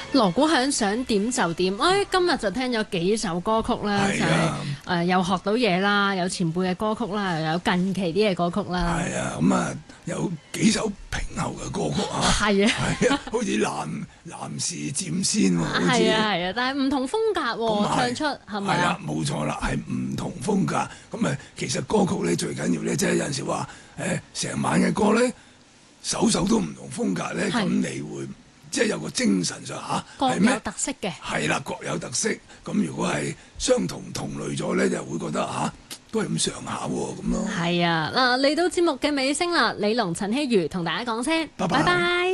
鑼鼓響想點就點，今日就聽咗幾首歌曲啦，就係又學到嘢啦，有前輩嘅歌曲啦，又有近期啲嘅歌曲啦。 係啊，咁啊有幾首平喉嘅歌曲啊。 係啊， 係啊，好似男士佔先喎。 係啊係啊，但係唔同風格喎，唱出係咪啊？ 係啦，冇錯啦，係唔同風格。咁啊，其實歌曲咧最緊要咧，即係有陣時話成晚嘅歌咧，首都唔同風格咧，咁你會即係有個精神上各有特色嘅。 係啦，各有特色。咁如果係相同類咗咧，就會覺得都係咁上下喎咁咯。 係啊，嗱嚟到節目嘅尾聲啦，李龍、陳希瑜同大家講聲，拜拜。